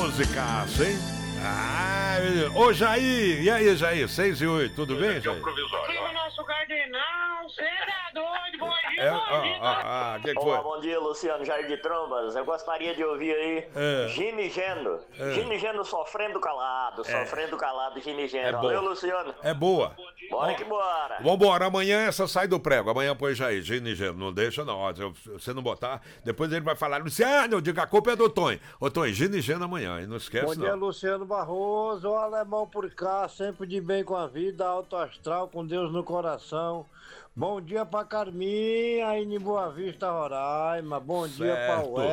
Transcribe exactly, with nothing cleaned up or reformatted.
música, hein? Ah, ô Jair, e aí, Jair? seis e oito, tudo bem, Jair? Viva nosso cardenal, você era doido, bom dia, É, bom ah, dia. ah, ah, que que Olá, foi? bom dia, Luciano Jair de Trombas. Eu gostaria de ouvir aí É. Ginigeno. É. Ginigeno sofrendo calado, sofrendo calado, É Ginigeno. boa. Valeu, Luciano. É boa. Bora que bora. Vambora, amanhã essa sai do prego. Amanhã põe Jair, Ginigeno. Não deixa não. Ó, se você não botar, depois ele vai falar, Luciano, diga a culpa é do Tonho. Ô Tonho, Ginigeno amanhã, e não esquece Bom dia, não. Luciano Barroso, o alemão por cá, sempre de bem com a vida, alto astral, com Deus no coração. Bom dia pra Carminha, aí em Boa Vista, Roraima. Bom dia pra Certo. Ué.